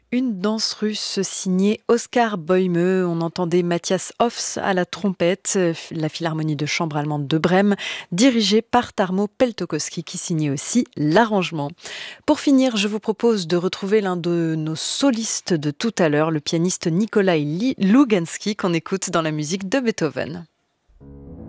Une danse russe signée Oscar Bäume. On entendait Matthias Hoffs à la trompette, la Philharmonie de chambre allemande de Brême, dirigée par Tarmo Peltokoski, qui signait aussi l'arrangement. Pour finir, je vous propose de retrouver l'un de nos solistes de tout à l'heure, le pianiste Nikolai Lugansky, qu'on écoute dans la musique de Beethoven.